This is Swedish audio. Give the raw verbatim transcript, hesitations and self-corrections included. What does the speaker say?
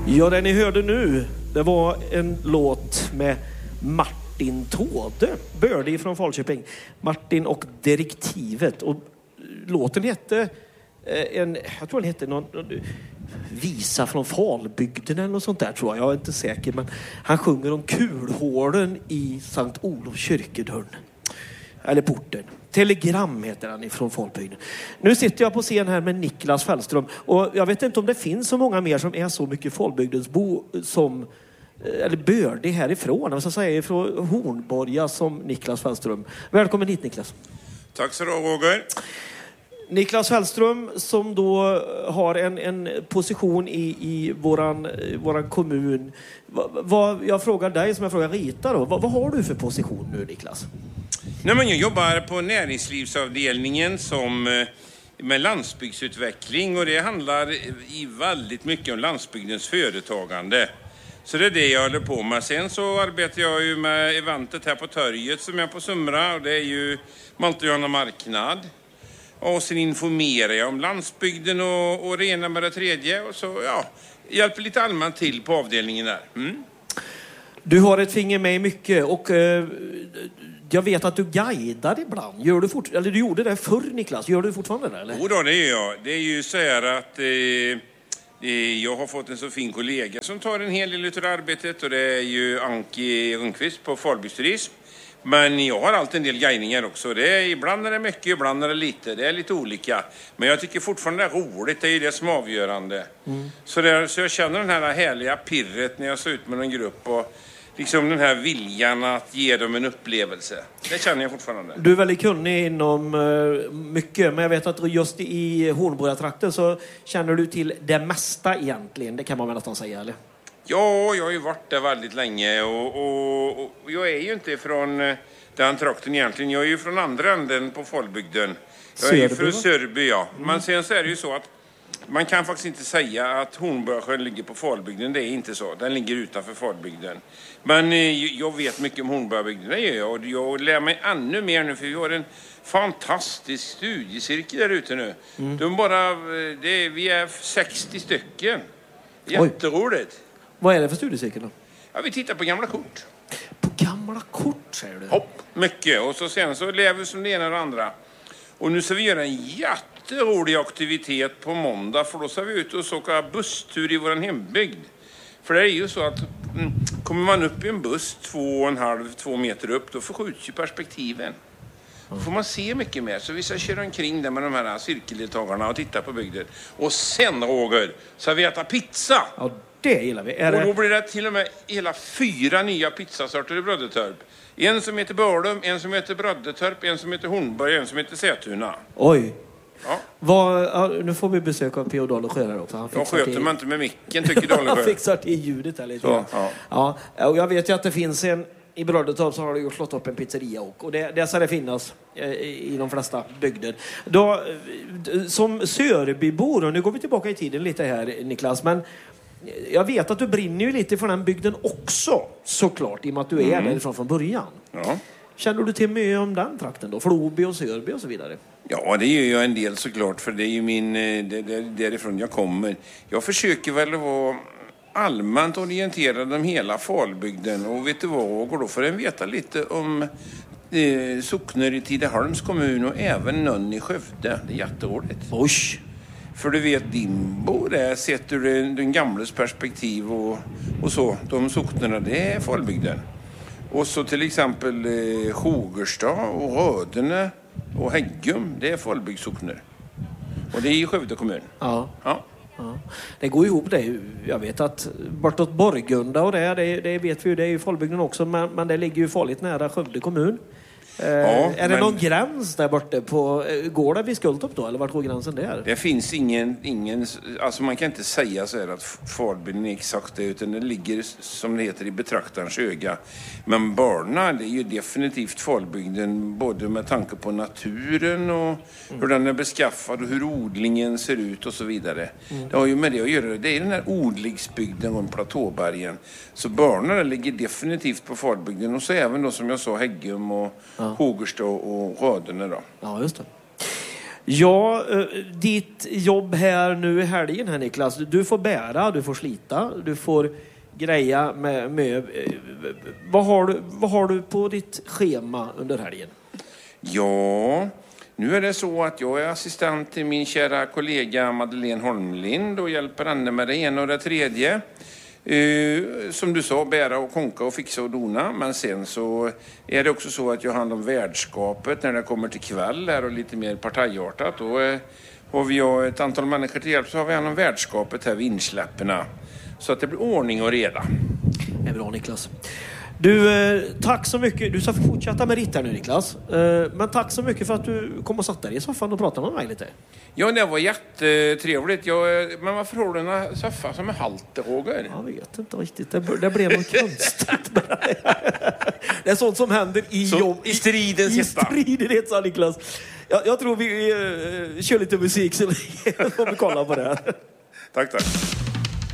Ja, det ni hörde nu, det var en låt med Martin Tåde, Birdie från Falköping. Martin och Direktivet. Och låten hette en, jag tror den hette någon visa från Falbygden eller något sånt där, tror jag. Jag är inte säker, men han sjunger om kulhålen i Sankt Olof kyrkedörren. Eller porten. Telegram heter han ifrån Falbygden. Nu sitter jag på scen här med Niklas Fällström. Och jag vet inte om det finns så många mer som är så mycket Falbygdensbo som, eller Birdie härifrån. Jag ska säga från Hornborga som Niklas Fällström. Välkommen hit, Niklas. Tack så du, Roger. Niklas Fällström som då har en, en position i, i våran, våran kommun. Va, va, jag frågar dig som jag frågar Rita då. Va, vad har du för position nu, Niklas? Nej, men jag jobbar på näringslivsavdelningen som med landsbygdsutveckling, och det handlar i väldigt mycket om landsbygdens företagande. Så det är det jag håller på med. Sen så arbetar jag ju med eventet här på Torget som är på Sumra, och det är ju Malta marknad. Och sen informerar jag om landsbygden och, och rena med det tredje, och så ja, hjälper lite allmänt till på avdelningen där. Mm. Du har ett finger med i mycket, och eh, jag vet att du guidar ibland. Gör du fort, eller du gjorde det förr, Niklas. Gör du fortfarande det, eller? Jo då, det gör jag. Det är ju så här att eh, eh, jag har fått en så fin kollega som tar en hel del av arbetet, och det är ju Anki Rundqvist på Falbygdsturism. Men jag har alltid en del guidningar också. Det är, ibland är det mycket, ibland är det lite. Det är lite olika. Men jag tycker fortfarande det är roligt. Det är ju det som är avgörande. Mm. Så, det, så jag känner den här härliga pirret när jag ser ut med en grupp. Och liksom den här viljan att ge dem en upplevelse. Det känner jag fortfarande. Du är väldigt kunnig inom uh, mycket. Men jag vet att just i Hornborgatrakten så känner du till det mesta egentligen. Det kan man väl nästan säga, eller? Ja, jag har ju varit där väldigt länge, och, och, och jag är ju inte från den trakten egentligen. Jag är ju från andra änden på Falbygden. Jag är ju från Sörby, ja. Mm. Men sen så är det ju så att man kan faktiskt inte säga att Hornborgasjön ligger på Falbygden. Det är inte så. Den ligger utanför Falbygden. Men jag vet mycket om Hornborgabygden, det gör jag. Och jag lär mig ännu mer nu, för vi har en fantastisk studiecirkel där ute nu. Mm. De bara, det är, vi är sextio stycken. Jätteroligt. Oj. Vad är det för studiecirkel då? Ja, vi tittar på gamla kort. På gamla kort, säger du? Hopp, mycket. Och så sen så lever vi som det ena och det andra. Och nu ska vi göra en jätterolig aktivitet på måndag. För då ska vi ut och åka busstur i vår hembygd. För det är ju så att mm, kommer man upp i en buss två och en halv, två meter upp, då förskjuts ju perspektiven. Då får man se mycket mer. Så vi ska köra omkring där med de här cirkeldeltagarna och titta på bygden. Och sen, Roger, så vi äta pizza. Ja, det gillar vi. Är och då det... blir det till och med hela fyra nya pizzasorter i Brödetorp. En som heter Börlum, en som heter Brödetorp, en som heter Hornborg, en som heter Sätuna. Oj. Ja. Vad, ja, nu får vi besök av P O Dalesjö här också. Han jag sköter till... man inte med micken, tycker Dalesjö. Han fixar till ljudet här lite. Så, ja. Ja, och jag vet ju att det finns en... I Brödetorp så har det ju slått upp en pizzeria, och, och det, det ska det finnas eh, i de flesta bygder. Då, som Sörbybor, och nu går vi tillbaka i tiden lite här, Niklas, men jag vet att du brinner ju lite för den bygden också, såklart, i och med att du är mm. därifrån från början. Ja. Känner du till mycket om den trakten då? Floby och Sörby och så vidare? Ja, det gör jag en del såklart, för det är ju min, det, det, därifrån jag kommer. Jag försöker väl att vara allmänt orienterad om hela Falbygden, och vet du vad, går då för en veta lite om eh, sockner i Tidaholms kommun och även någon i Skövde. Det är jätteroligt. Oj! För du vet, Dimbo, det sett ur den, den gamles perspektiv och, och så. De socknerna, det är Falbygden. Och så till exempel eh, Hogerstad och Rödene och Häggum, det är Falbygdssockner. Och det är i Skövde kommun. Ja. Ja. Ja. Det går ihop det. Jag vet att bortåt Borgunda och det, det, det vet vi ju, det är ju Falbygden också, men, men det ligger ju farligt nära Skövde kommun. Eh, ja, är det men... någon gräns där borta på, går det vid Skultorp då, eller vart går gränsen där? Det finns ingen, ingen, alltså man kan inte säga så här att Falbygden är exakt det, utan det ligger som det heter i betraktarens öga. Men Barna, det är ju definitivt Falbygden, både med tanke på naturen och mm. hur den är beskaffad och hur odlingen ser ut och så vidare. Mm. Det har ju med det att göra. Det är den här odlingsbygden om platåbergen. Så Barna ligger definitivt på Falbygden, och så även då som jag sa Häggum och ja. Hogerstad och Rödene då. Ja, just det. Ja, ditt jobb här nu i helgen här, Niklas. Du får bära, du får slita, du får greja med... med vad, har du, vad har du på ditt schema under helgen? Ja, nu är det så att jag är assistent till min kära kollega Madeleine Holmlind och hjälper henne med det ena och det tredje. Uh, som du sa, bära och konka och fixa och dona. Men sen så är det också så att jag har hand om värdskapet när det kommer till kväll här och lite mer partajartat. Då uh, har vi ju ett antal människor till hjälp, så har vi hand om värdskapet här vid insläpperna. Så att det blir ordning och reda. Det är bra, Niklas. Du, eh, tack så mycket. Du ska fortsätta med ditt här nu, Niklas. Eh, men tack så mycket för att du kom och satt där i soffan och pratade med mig lite. Ja, det var jättetrevligt. Jag, men varför har du en soffa som är halt, Roger? Jag vet inte riktigt. Det, det blev något konstigt. Det är sånt som händer i så, jobb. I stridens hetta. I stridens hetta, Niklas. Jag, jag tror vi uh, kör lite musik så får vi kolla på det här. Tack, tack.